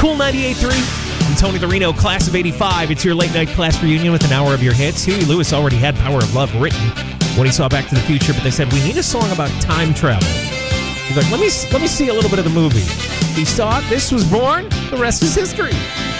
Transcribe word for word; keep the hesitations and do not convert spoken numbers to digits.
Cool ninety-eight point three. I'm Tony Lorino, class of eighty-five. It's your late night class reunion with an hour of your hits. Huey Lewis already had Power of Love written when he saw Back to the Future, but they said, we need a song about time travel. He's like, let me let me see a little bit of the movie. He saw it. This was born. The rest is history.